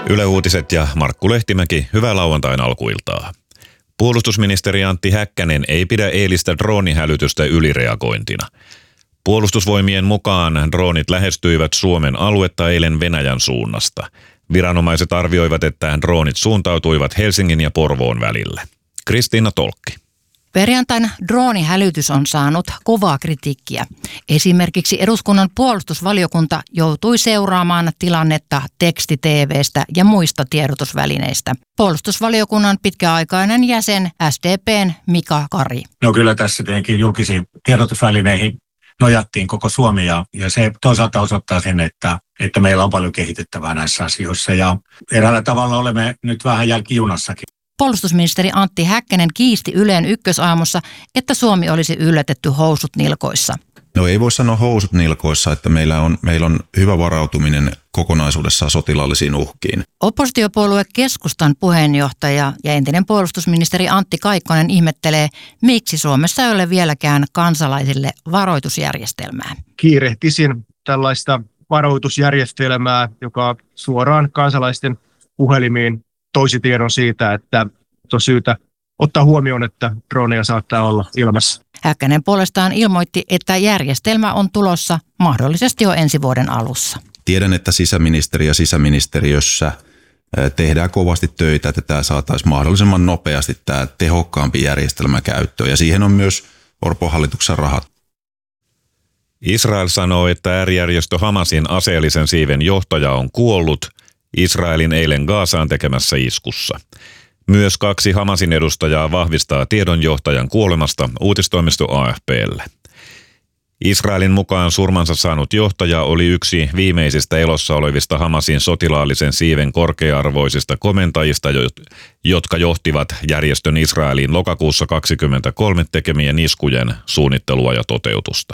Yle Uutiset ja Markku Lehtimäki, hyvää lauantain alkuiltaa. Puolustusministeri Antti Häkkänen ei pidä eilistä droonihälytystä ylireagointina. Puolustusvoimien mukaan droonit lähestyivät Suomen aluetta eilen Venäjän suunnasta. Viranomaiset arvioivat, että droonit suuntautuivat Helsingin ja Porvoon välille. Kristiina Tolkki. Perjantain droonihälytys on saanut kovaa kritiikkiä. Esimerkiksi eduskunnan puolustusvaliokunta joutui seuraamaan tilannetta teksti-TV:stä ja muista tiedotusvälineistä. Puolustusvaliokunnan pitkäaikainen jäsen SDP:n Mika Kari. No kyllä tässä tietenkin julkisiin tiedotusvälineihin nojattiin koko Suomi ja se toisaalta osoittaa sen, että meillä on paljon kehitettävää näissä asioissa ja eräällä tavalla olemme nyt vähän jälkijunassakin. Puolustusministeri Antti Häkkänen kiisti Ylen Ykkösaamussa, että Suomi olisi yllätetty housut nilkoissa. No ei voi sanoa housut nilkoissa, että meillä on hyvä varautuminen kokonaisuudessaan sotilaallisiin uhkiin. Oppositiopuolue Keskustan puheenjohtaja ja entinen puolustusministeri Antti Kaikkonen ihmettelee, miksi Suomessa ei ole vieläkään kansalaisille varoitusjärjestelmää. Kiirehtisin tällaista varoitusjärjestelmää, joka suoraan kansalaisten puhelimiin toisi tiedon siitä, että on syytä ottaa huomioon, että droneja saattaa olla ilmassa. Häkkänen puolestaan ilmoitti, että järjestelmä on tulossa mahdollisesti jo ensi vuoden alussa. Tiedän, että sisäministeri ja sisäministeriössä tehdään kovasti töitä, että tämä saataisiin mahdollisimman nopeasti tämä tehokkaampi järjestelmä käyttöön. Ja siihen on myös Orpon hallituksen rahat. Israel sanoo, että äärijärjestö Hamasin aseellisen siiven johtaja on kuollut Israelin eilen Gazaan tekemässä iskussa. Myös 2 Hamasin edustajaa vahvistaa tiedonjohtajan kuolemasta uutistoimisto AFP:lle. Israelin mukaan surmansa saanut johtaja oli yksi viimeisistä elossa olevista Hamasin sotilaallisen siiven korkea-arvoisista komentajista, jotka johtivat järjestön Israeliin lokakuussa 2023 tekemien iskujen suunnittelua ja toteutusta.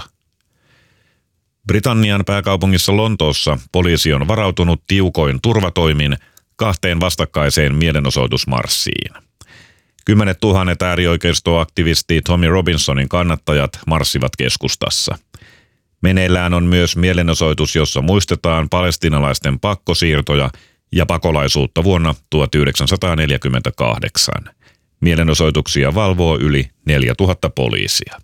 Britannian pääkaupungissa Lontoossa poliisi on varautunut tiukoin turvatoimin 2 vastakkaiseen mielenosoitusmarssiin. 10 000 äärioikeistoaktivisti Tommy Robinsonin kannattajat marssivat keskustassa. Meneillään on myös mielenosoitus, jossa muistetaan palestiinalaisten pakkosiirtoja ja pakolaisuutta vuonna 1948. Mielenosoituksia valvoo yli 4000 poliisia.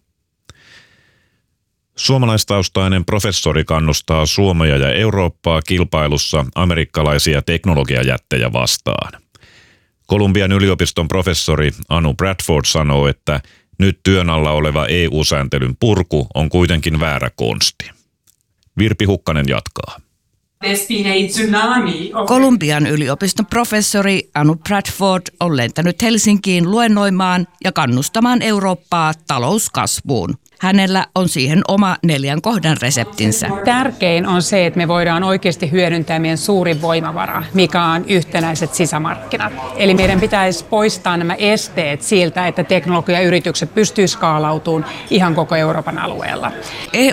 Suomalaistaustainen professori kannustaa Suomea ja Eurooppaa kilpailussa amerikkalaisia teknologiajättejä vastaan. Kolumbian yliopiston professori Anu Bradford sanoo, että nyt työn alla oleva EU-sääntelyn purku on kuitenkin väärä konsti. Virpi Hukkanen jatkaa. Kolumbian yliopiston professori Anu Bradford on lentänyt Helsinkiin luennoimaan ja kannustamaan Eurooppaa talouskasvuun. Hänellä on siihen oma 4 kohdan reseptinsä. Tärkein on se, että me voidaan oikeasti hyödyntää meidän suurin voimavara, mikä on yhtenäiset sisämarkkinat. Eli meidän pitäisi poistaa nämä esteet siltä, että teknologiayritykset pystyy skaalautumaan ihan koko Euroopan alueella.